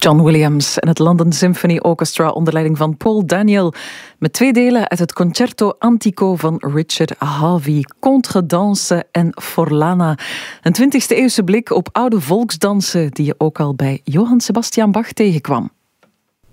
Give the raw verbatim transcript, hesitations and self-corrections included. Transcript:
John Williams en het London Symphony Orchestra onder leiding van Paul Daniel. Met twee delen uit het Concerto Antico van Richard Harvey. Contredanse en Forlana. Een twintigste eeuwse blik op oude volksdansen die je ook al bij Johann Sebastian Bach tegenkwam.